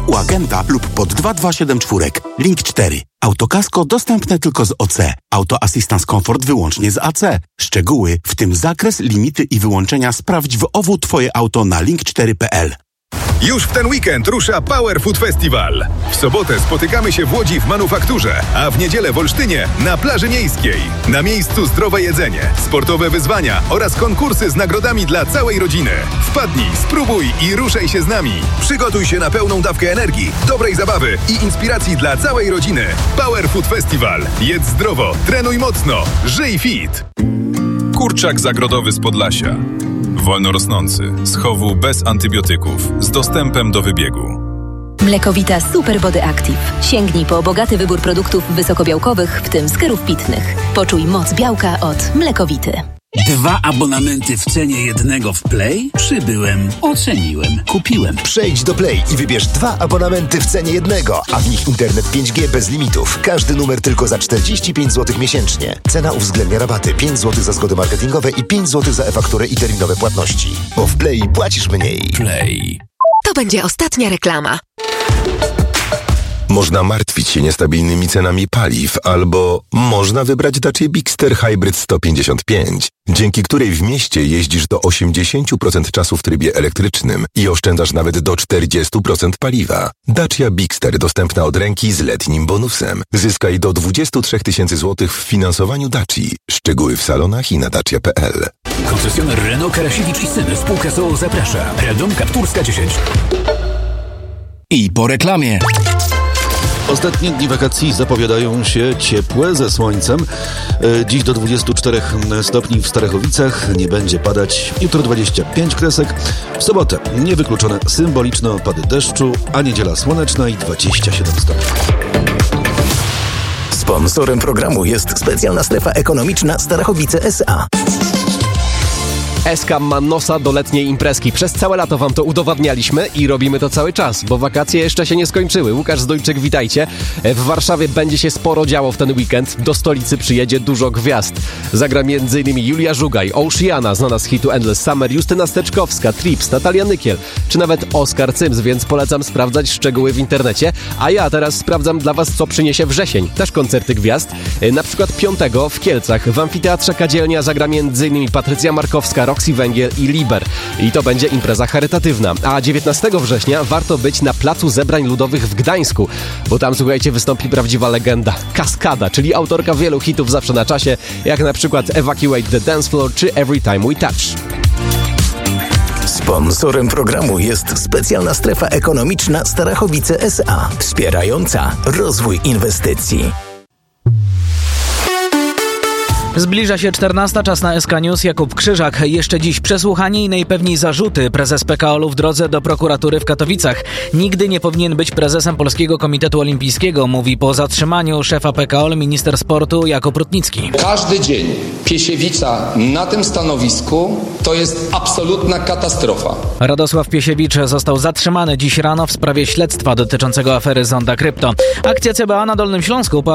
u agenta lub pod 2274. Link 4. Autokasko dostępne tylko z OC. Auto Assistance Comfort wyłącznie z AC. Szczegóły, w tym zakres, limity i wyłączenia sprawdź w OWU Twoje auto na link4.pl. Już w ten weekend rusza Power Food Festival. W sobotę spotykamy się w Łodzi w Manufakturze, a w niedzielę w Olsztynie na plaży miejskiej. Na miejscu zdrowe jedzenie, sportowe wyzwania oraz konkursy z nagrodami dla całej rodziny. Wpadnij, spróbuj i ruszaj się z nami. Przygotuj się na pełną dawkę energii, dobrej zabawy i inspiracji dla całej rodziny. Power Food Festival. Jedz zdrowo, trenuj mocno, żyj fit. Kurczak zagrodowy z Podlasia. Wolno rosnący, z chowu bez antybiotyków, z dostępem do wybiegu. Mlekowita Super Body Active. Sięgnij po bogaty wybór produktów wysokobiałkowych, w tym skierów pitnych. Poczuj moc białka od Mlekowity. 2 abonamenty w cenie jednego w Play? Przybyłem, oceniłem, kupiłem. Przejdź do Play i wybierz 2 abonamenty w cenie jednego, a w nich internet 5G bez limitów. Każdy numer tylko za 45 zł miesięcznie. Cena uwzględnia rabaty 5 zł za zgody marketingowe i 5 zł za e-fakturę i terminowe płatności. Bo w Play płacisz mniej. Play. To będzie ostatnia reklama. Można martwić się niestabilnymi cenami paliw, albo można wybrać Dacia Bigster Hybrid 155, dzięki której w mieście jeździsz do 80% czasu w trybie elektrycznym i oszczędzasz nawet do 40% paliwa. Dacia Bigster dostępna od ręki z letnim bonusem. Zyskaj do 23 000 zł w finansowaniu Daci. Szczegóły w salonach i na dacia.pl. Koncesjoner Renault Karasiewicz i Syn spółka z o.o. zaprasza. Radom Kapturska 10. I po reklamie. Ostatnie dni wakacji zapowiadają się ciepłe, ze słońcem. Dziś do 24 stopni w Starachowicach, nie będzie padać. Jutro 25 kresek. W sobotę niewykluczone symboliczne opady deszczu, a niedziela słoneczna i 27 stopni. Sponsorem programu jest specjalna strefa ekonomiczna Starachowice S.A. SK ma nosa do letniej imprezki. Przez całe lato wam to udowadnialiśmy i robimy to cały czas, bo wakacje jeszcze się nie skończyły. Łukasz Zdojczyk, witajcie. W Warszawie będzie się sporo działo w ten weekend. Do stolicy przyjedzie dużo gwiazd. Zagra m.in. Julia Żugaj, Oceana, znana z hitu Endless Summer, Justyna Steczkowska, Trips, Natalia Nykiel, czy nawet Oskar Cyms, więc polecam sprawdzać szczegóły w internecie. A ja teraz sprawdzam dla was, co przyniesie wrzesień. Też koncerty gwiazd. Na przykład 5 w Kielcach w Amfiteatrze Kadzielnia zagra m.in. Patrycja Markowska, Roxy Węgiel i Liber. I to będzie impreza charytatywna. A 19 września warto być na Placu Zebrań Ludowych w Gdańsku, bo tam, słuchajcie, wystąpi prawdziwa legenda. Kaskada, czyli autorka wielu hitów zawsze na czasie, jak na przykład Evacuate the Dance Floor czy Every Time We Touch. Sponsorem programu jest specjalna strefa ekonomiczna Starachowice S.A. wspierająca rozwój inwestycji. Zbliża się 14, czas na SK News. Jakub Krzyżak. Jeszcze dziś przesłuchanie i najpewniej zarzuty. Prezes PKOL-u w drodze do prokuratury w Katowicach. Nigdy nie powinien być prezesem Polskiego Komitetu Olimpijskiego, mówi po zatrzymaniu szefa PKOL minister sportu Jakub Rutnicki. Każdy dzień Piesiewica na tym stanowisku to jest absolutna katastrofa. Radosław Piesiewicz został zatrzymany dziś rano w sprawie śledztwa dotyczącego afery Zonda Krypto. Akcja CBA na Dolnym Śląsku po